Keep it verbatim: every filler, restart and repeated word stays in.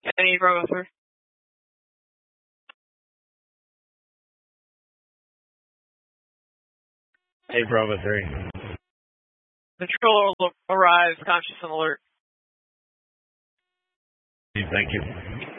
Kenny Bravo three. Hey, Bravo three. Controller arrives, conscious and alert. Thank you.